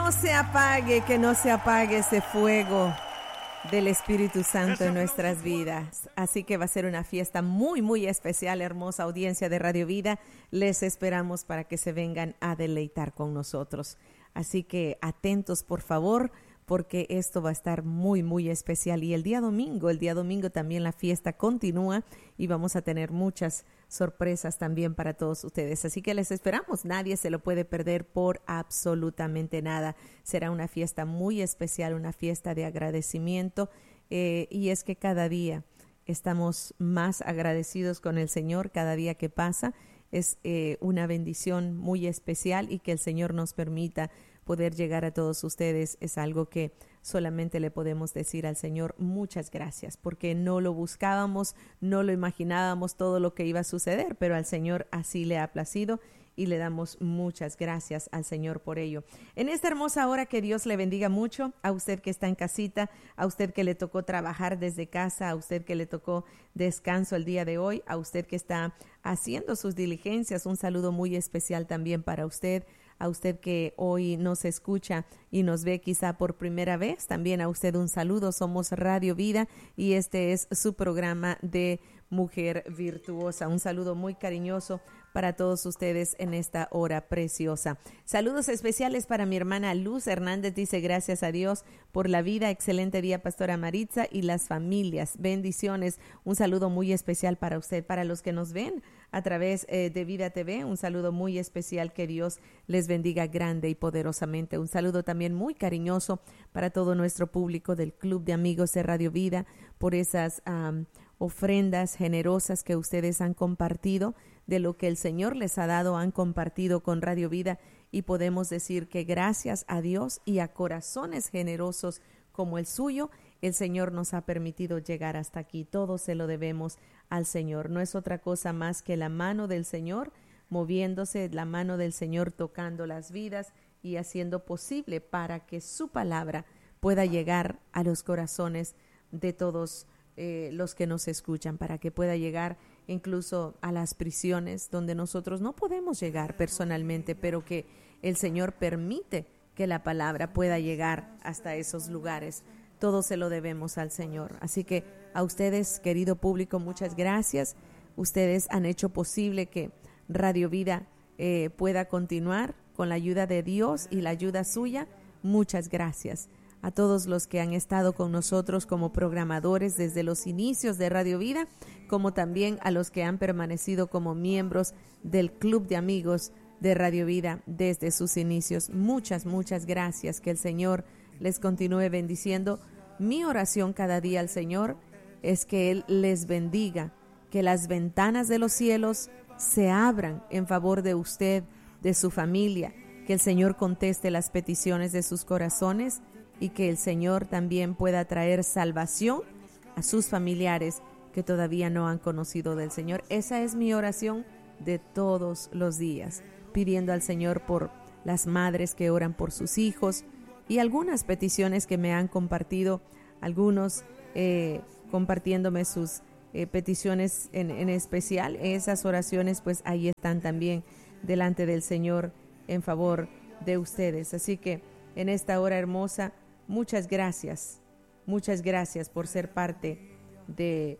que no se apague ese fuego del Espíritu Santo en nuestras vidas. Así que va a ser una fiesta muy, muy especial, hermosa audiencia de Radio Vida. Les esperamos para que se vengan a deleitar con nosotros. Así que atentos, por favor, porque esto va a estar muy, muy especial. Y el día domingo también la fiesta continúa y vamos a tener muchas sorpresas también para todos ustedes. Así que les esperamos. Nadie se lo puede perder por absolutamente nada. Será una fiesta muy especial, una fiesta de agradecimiento. Y es que cada día estamos más agradecidos con el Señor, cada día que pasa. Es una bendición muy especial y que el Señor nos permita poder llegar a todos ustedes es algo que solamente le podemos decir al Señor muchas gracias, porque no lo buscábamos, no lo imaginábamos todo lo que iba a suceder, pero al Señor así le ha placido y le damos muchas gracias al Señor por ello. En esta hermosa hora, que Dios le bendiga mucho a usted que está en casita, a usted que le tocó trabajar desde casa, a usted que le tocó descanso el día de hoy, a usted que está haciendo sus diligencias, un saludo muy especial también para usted. A usted que hoy nos escucha y nos ve quizá por primera vez, también a usted un saludo. Somos Radio Vida y este es su programa de Mujer Virtuosa. Un saludo muy cariñoso para todos ustedes en esta hora preciosa. Saludos especiales para mi hermana Luz Hernández, dice gracias a Dios por la vida, excelente día Pastora Maritza y las familias, bendiciones. Un saludo muy especial para usted, para los que nos ven a través de Vida TV, un saludo muy especial, que Dios les bendiga grande y poderosamente. Un saludo también muy cariñoso para todo nuestro público del Club de Amigos de Radio Vida, por esas ofrendas generosas que ustedes han compartido, de lo que el Señor les ha dado, han compartido con Radio Vida, y podemos decir que gracias a Dios y a corazones generosos como el suyo, el Señor nos ha permitido llegar hasta aquí. Todo se lo debemos al Señor. No es otra cosa más que la mano del Señor moviéndose, la mano del Señor tocando las vidas y haciendo posible para que su palabra pueda llegar a los corazones de todos los que nos escuchan, para que pueda llegar incluso a las prisiones donde nosotros no podemos llegar personalmente, pero que el Señor permite que la palabra pueda llegar hasta esos lugares. Todo se lo debemos al Señor. Así que a ustedes, querido público, muchas gracias. Ustedes han hecho posible que Radio Vida pueda continuar con la ayuda de Dios y la ayuda suya. Muchas gracias a todos los que han estado con nosotros como programadores desde los inicios de Radio Vida, como también a los que han permanecido como miembros del Club de Amigos de Radio Vida desde sus inicios. Muchas, muchas gracias. Que el Señor les continúe bendiciendo. Mi oración cada día al Señor es que Él les bendiga, que las ventanas de los cielos se abran en favor de usted, de su familia, que el Señor conteste las peticiones de sus corazones y que el Señor también pueda traer salvación a sus familiares que todavía no han conocido del Señor. Esa es mi oración de todos los días, pidiendo al Señor por las madres que oran por sus hijos y algunas peticiones que me han compartido, algunos compartiéndome sus peticiones en especial. Esas oraciones pues ahí están también delante del Señor en favor de ustedes. Así que en esta hora hermosa, muchas gracias por ser parte de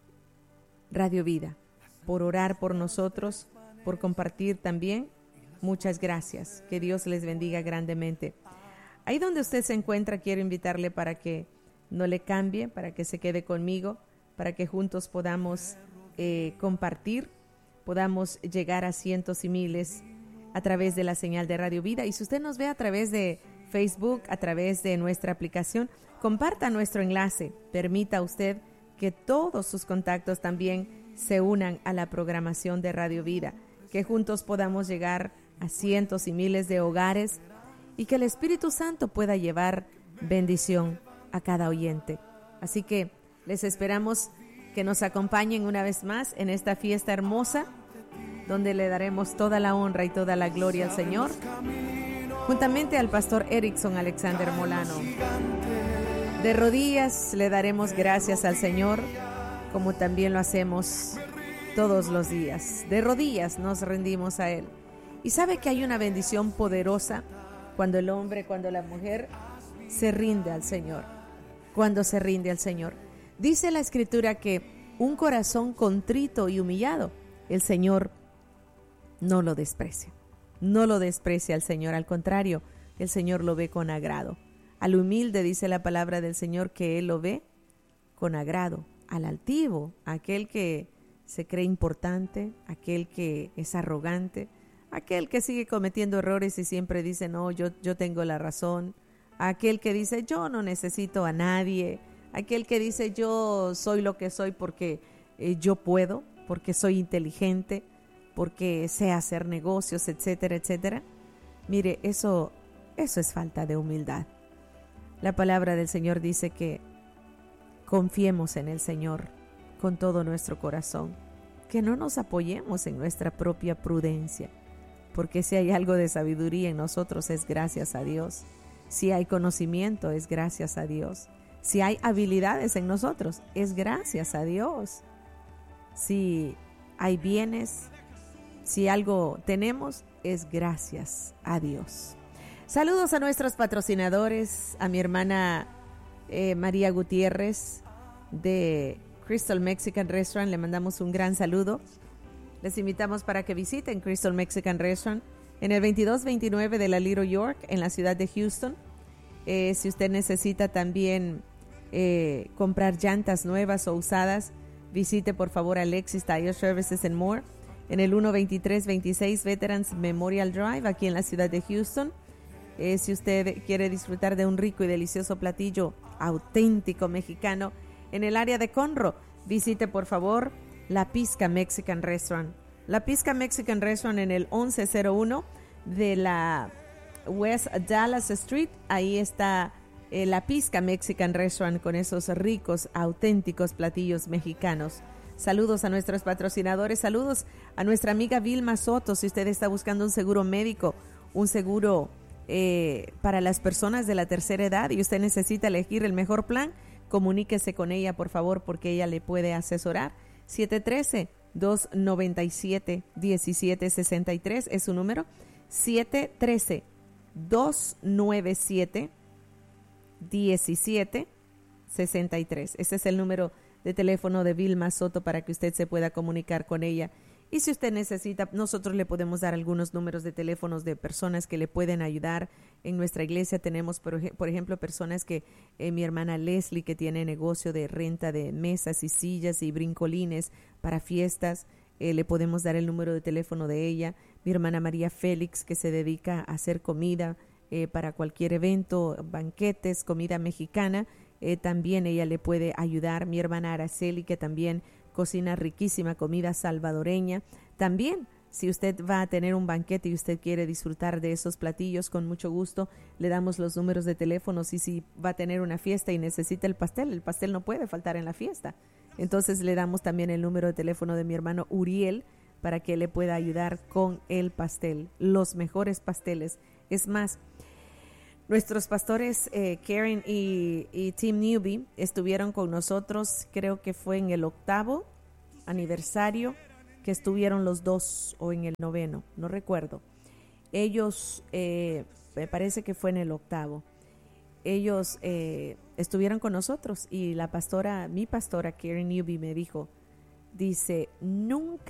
Radio Vida, por orar por nosotros, por compartir también. Muchas gracias, que Dios les bendiga grandemente. Ahí donde usted se encuentra, quiero invitarle para que no le cambie, para que se quede conmigo, para que juntos podamos compartir, podamos llegar a cientos y miles a través de la señal de Radio Vida. Y si usted nos ve a través de Facebook, a través de nuestra aplicación, comparta nuestro enlace, permita usted que todos sus contactos también se unan a la programación de Radio Vida, que juntos podamos llegar a cientos y miles de hogares y que el Espíritu Santo pueda llevar bendición a cada oyente. Así que les esperamos que nos acompañen una vez más en esta fiesta hermosa, donde le daremos toda la honra y toda la gloria al Señor, juntamente al pastor Erickson Alexander Molano. De rodillas le daremos gracias al Señor, como también lo hacemos todos los días. De rodillas nos rendimos a Él. Y sabe que hay una bendición poderosa cuando el hombre, cuando la mujer se rinde al Señor, cuando se rinde al Señor. Dice la Escritura que un corazón contrito y humillado, el Señor no lo desprecia. No lo desprecia el Señor, al contrario, el Señor lo ve con agrado. Al humilde dice la palabra del Señor que Él lo ve con agrado. Al altivo, aquel que se cree importante, aquel que es arrogante, aquel que sigue cometiendo errores y siempre dice, no, yo tengo la razón, aquel que dice, yo no necesito a nadie, aquel que dice, yo soy lo que soy porque yo puedo, porque soy inteligente, porque sé hacer negocios, etcétera, etcétera. Mire, eso es falta de humildad. La palabra del Señor dice que confiemos en el Señor con todo nuestro corazón, que no nos apoyemos en nuestra propia prudencia, porque si hay algo de sabiduría en nosotros es gracias a Dios. Si hay conocimiento es gracias a Dios. Si hay habilidades en nosotros es gracias a Dios. Si hay bienes, si algo tenemos es gracias a Dios. Saludos a nuestros patrocinadores, a mi hermana María Gutiérrez de Crystal Mexican Restaurant, le mandamos un gran saludo. Les invitamos para que visiten Crystal Mexican Restaurant en el 2229 de la Little York, en la ciudad de Houston. Si usted necesita también comprar llantas nuevas o usadas, visite por favor Alexis Tire Services and More en el 12326 Veterans Memorial Drive, aquí en la ciudad de Houston. Si usted quiere disfrutar de un rico y delicioso platillo auténtico mexicano en el área de Conroe, visite por favor La Pizca Mexican Restaurant. La Pizca Mexican Restaurant en el 1101 de la West Dallas Street. Ahí está La Pizca Mexican Restaurant con esos ricos, auténticos platillos mexicanos. Saludos a nuestros patrocinadores, saludos a nuestra amiga Vilma Soto. Si usted está buscando un seguro médico, un seguro para las personas de la tercera edad y usted necesita elegir el mejor plan, comuníquese con ella por favor, porque ella le puede asesorar. 713-297-1763 es su número. 713-297-1763. Ese es el número de teléfono de Vilma Soto para que usted se pueda comunicar con ella. Y si usted necesita, nosotros le podemos dar algunos números de teléfonos de personas que le pueden ayudar. En nuestra iglesia tenemos, por ejemplo, personas que, mi hermana Leslie, que tiene negocio de renta de mesas y sillas y brincolines para fiestas, le podemos dar el número de teléfono de ella. Mi hermana María Félix, que se dedica a hacer comida para cualquier evento, banquetes, comida mexicana, también ella le puede ayudar. Mi hermana Araceli, que también cocina riquísima comida salvadoreña. También, si usted va a tener un banquete y usted quiere disfrutar de esos platillos, con mucho gusto le damos los números de teléfonos. Y si va a tener una fiesta y necesita el pastel no puede faltar en la fiesta. Entonces le damos también el número de teléfono de mi hermano Uriel para que le pueda ayudar con el pastel, los mejores pasteles. Es más, nuestros pastores Karen y Tim Newby estuvieron con nosotros, creo que fue en el 8º aniversario que estuvieron los dos, o en el 9º, no recuerdo. Ellos, me parece que fue en el 8º. Ellos estuvieron con nosotros y mi pastora Karen Newby me dice, nunca